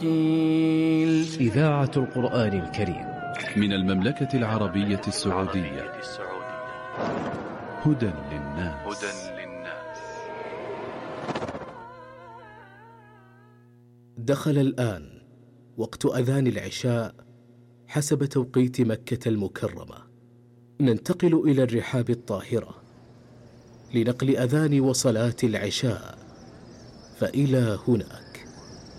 إذاعة القرآن الكريم من المملكة العربية السعودية. هدى للناس. دخل الآن وقت أذان العشاء حسب توقيت مكة المكرمة. ننتقل إلى الرحاب الطاهرة لنقل أذان وصلاة العشاء، فإلى هناك.